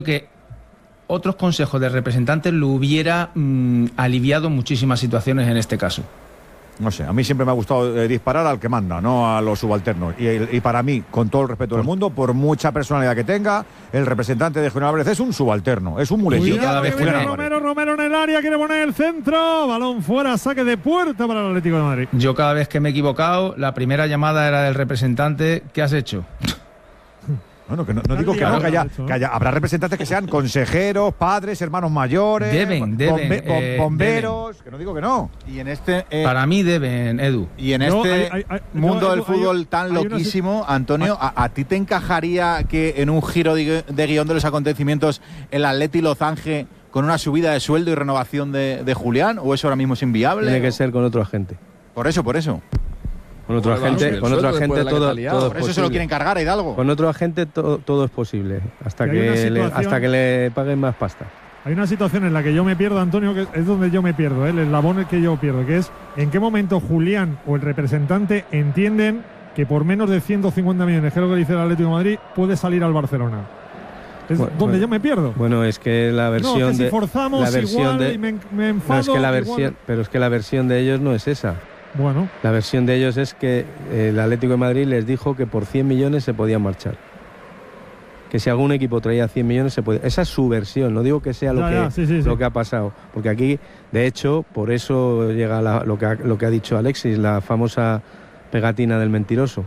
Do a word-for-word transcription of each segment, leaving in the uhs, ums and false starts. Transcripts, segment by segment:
que otros consejos de representantes lo hubiera mmm, aliviado muchísimas situaciones en este caso. No sé, a mí siempre me ha gustado eh, disparar al que manda, no a los subalternos. Y, y para mí, con todo el respeto del mundo, por mucha personalidad que tenga, el representante de Julián Álvarez es un subalterno, es un muletilla. Cuidado, que viene Romero, Romero en el área, quiere poner el centro, balón fuera, saque de puerta para el Atlético de Madrid. Yo cada vez que me he equivocado, la primera llamada era del representante. ¿Qué has hecho? Bueno, que no, no digo que no, que haya, que haya, habrá representantes que sean consejeros, padres, hermanos mayores, deben, deben, bombe, bom, eh, bomberos, deben. que no digo que no. Y en este eh, para mí deben, Edu. Y en no, este hay, hay, hay, mundo no, del hay, fútbol hay, tan hay loquísimo, una... Antonio, ¿a, ¿a ti te encajaría que en un giro de, de guión de los acontecimientos el Atleti lo zanje con una subida de sueldo y renovación de, de Julián? ¿O eso ahora mismo es inviable? Tiene que ser con otro agente. Por eso, por eso. Con otro bueno, agente, vamos, con otro agente de todo, todo es Por eso posible. se lo quieren cargar a Hidalgo. Con otro agente todo, todo es posible, hasta que, que le, situación... hasta que le paguen más pasta. Hay una situación en la que yo me pierdo, Antonio, que es donde yo me pierdo, ¿eh? el eslabón en el que yo pierdo, que es en qué momento Julián o el representante entienden que por menos de ciento cincuenta millones, que es lo que dice el Atlético de Madrid, puede salir al Barcelona. Es bueno, donde bueno, yo me pierdo. Bueno, es que la versión no, que si de forzamos la versión igual de, y me, me enfado, no, es que la igual... versión, pero es que la versión de ellos no es esa. Bueno. La versión de ellos es que el Atlético de Madrid les dijo que por cien millones se podían marchar. Que si algún equipo traía cien millones se podía. Esa es su versión, no digo que sea lo, ya, que, ya, sí, sí, lo sí. que ha pasado. Porque aquí, de hecho, por eso llega la, lo, que ha, lo que ha dicho Alexis, la famosa pegatina del mentiroso.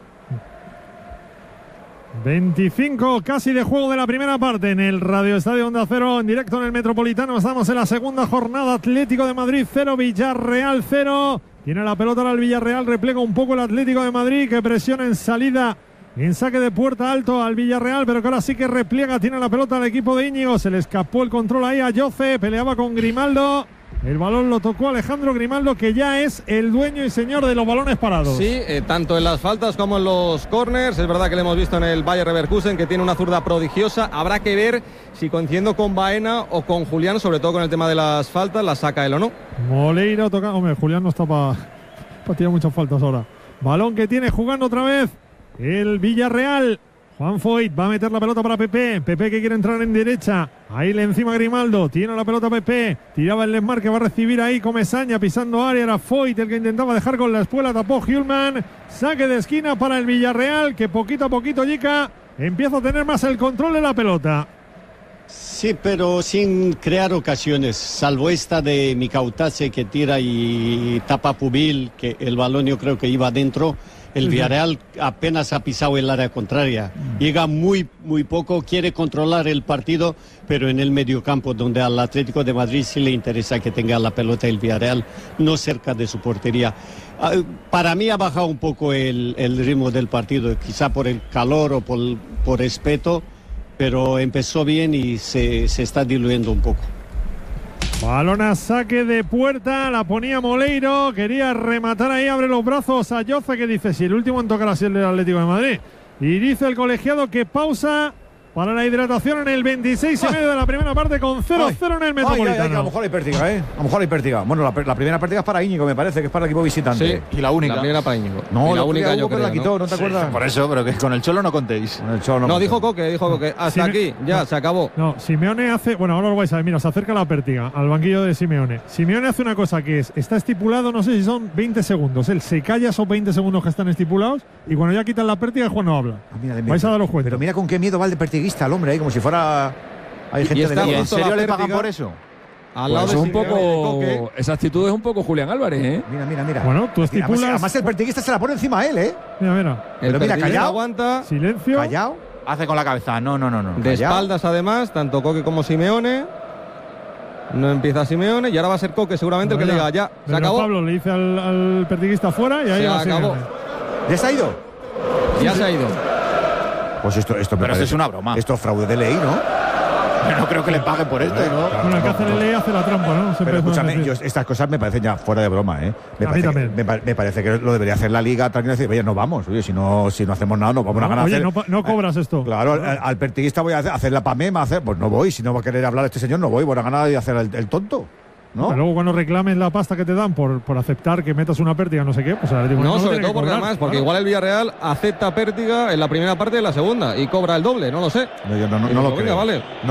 veinticinco casi de juego de la primera parte en el Radio Estadio Onda Cero, en directo en el Metropolitano. Estamos en la segunda jornada. Atlético de Madrid cero, Villarreal cero. Tiene la pelota ahora el Villarreal, replega un poco el Atlético de Madrid, que presiona en salida, en saque de puerta alto al Villarreal, pero que ahora sí que repliega. Tiene la pelota el equipo de Íñigo, se le escapó el control ahí a Yoce, peleaba con Grimaldo. El balón lo tocó Alejandro Grimaldo, que ya es el dueño y señor de los balones parados. Sí, eh, tanto en las faltas como en los corners. Es verdad que le hemos visto en el Bayer Leverkusen, que tiene una zurda prodigiosa. Habrá que ver si coincidiendo con Baena o con Julián, sobre todo con el tema de las faltas, la saca él o no. Moleiro toca. Hombre, Julián no está para pa tirar muchas faltas ahora. Balón que tiene jugando otra vez el Villarreal. Juan Foyt va a meter la pelota para Pepe. Pepe que quiere entrar en derecha. Ahí le encima Grimaldo. Tiene la pelota Pepe. Tiraba el desmarque. Va a recibir ahí Comesaña pisando área. Era Foyt el que intentaba dejar con la espuela. Tapó Hjulman. Saque de esquina para el Villarreal, que poquito a poquito, Yica, empieza a tener más el control de la pelota. Sí, pero sin crear ocasiones, salvo esta de Micautase que tira y tapa Pubil, que el balón yo creo que iba adentro. El Villarreal apenas ha pisado el área contraria. Llega muy, muy poco, quiere controlar el partido, pero en el mediocampo, donde al Atlético de Madrid sí le interesa que tenga la pelota el Villarreal, no cerca de su portería. Para mí ha bajado un poco el, el ritmo del partido, quizá por el calor o por, por respeto, pero empezó bien y se, se está diluyendo un poco. Balón a saque de puerta, la ponía Moleiro, quería rematar ahí, abre los brazos a Yoce, que dice, si el último en tocar así el del Atlético de Madrid. Y dice el colegiado que pausa para la hidratación en el veintiséis y medio de la primera parte, con cero cero en el Metropolitano. Ay, ay, ay, a lo mejor hay pértiga, ¿eh? A lo mejor hay pértiga. Bueno, la, la primera pértiga es para Íñigo, me parece, que es para el equipo visitante. Sí, y la única. La primera para Íñigo. No, y la única yo Hugo, creo, la quitó, ¿no, ¿no te Sí, acuerdas? por eso, pero que con el Cholo no contéis. Con el Cholo no, No, conté. dijo Coque, dijo Coque. Hasta Sí, aquí, ya, no, se acabó. No, Simeone hace, bueno, ahora lo vais a ver, mira, se acerca la pértiga al banquillo de Simeone. Simeone hace una cosa que es, está estipulado, no sé si son veinte segundos, él se calla esos veinte segundos que están estipulados y cuando ya quitan la pértiga es cuando no habla. Ah, mira, vais a daros cuenta. Pero mira con qué miedo va el de pertiguista el hombre ahí, como si fuera... Hay gente Y está de ¿Y en justo serio la le pagan pértiga. por eso? Al Pues lado es de un Simeone, poco, de Coque. esa actitud es un poco Julián Álvarez, ¿eh? Mira, mira, mira. Bueno, tú Además, estipulas. además el pertiguista se la pone encima a él, ¿eh? Mira, mira. El Pero mira, pertiguista callao. aguanta. Silencio. Callao. Hace con la cabeza, no, no, no, no. De Callao. espaldas además, tanto Coque como Simeone. No empieza Simeone y ahora va a ser Coque seguramente el que le diga ya, se Pero acabó. Pablo le dice al, al pertiguista fuera y ahí Se va acabó. Simeone. ¿Ya se ha ido? Ya se ha ido. Pues esto, esto me Pero esto parece- es una broma. Esto es fraude de ley, ¿no? Pero no creo que le paguen por esto, ¿no? Bueno, el que hace la ley hace la trampa, ¿no? Siempre Pero es más escúchame, difícil. yo, estas cosas me parecen ya fuera de broma, ¿eh? Me, A mí parece que, también. me, pa- me parece que lo debería hacer la liga tranquila y decir, oye, no vamos, oye, si no, si no hacemos nada, no vamos a ganar. Oye, hacer- no, pa- no cobras esto. Claro, al, al pertiguista voy a hacer, hacer la pamema, hacer, pues no voy, si no va a querer hablar este señor, no voy, voy a ganar y hacer el, el tonto, ¿no? Pero luego cuando reclames la pasta que te dan por, por aceptar que metas una pértiga, no sé qué, pues ahora digo, No, lo sobre tiene todo que porque cobrar, además, porque claro. igual el Villarreal acepta pértiga en la primera parte y en la segunda y cobra el doble, no lo sé. No, yo no, no, Y no digo, lo venga, creo. vale. No